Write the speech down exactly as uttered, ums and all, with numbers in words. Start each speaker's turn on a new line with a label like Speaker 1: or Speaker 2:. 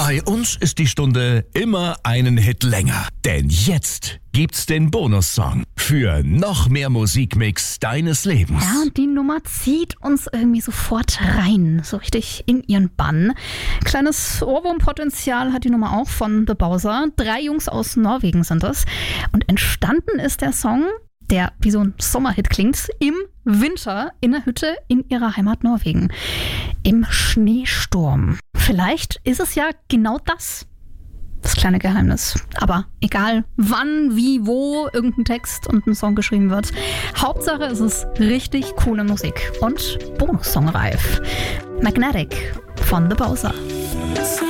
Speaker 1: Bei uns ist die Stunde immer einen Hit länger. Denn jetzt gibt's den Bonussong für noch mehr Musikmix deines Lebens.
Speaker 2: Ja, und die Nummer zieht uns irgendwie sofort rein, so richtig in ihren Bann. Kleines Ohrwurmpotenzial hat die Nummer auch von The Bowser. Drei Jungs aus Norwegen sind es. Und entstanden ist der Song, der wie so ein Sommerhit klingt, im Winter in der Hütte in ihrer Heimat Norwegen. Im Schneesturm. Vielleicht ist es ja genau das. Das kleine Geheimnis. Aber egal wann, wie, wo irgendein Text und ein Song geschrieben wird. Hauptsache es ist richtig coole Musik und Bonussongreif. Magnetic von The Bowser.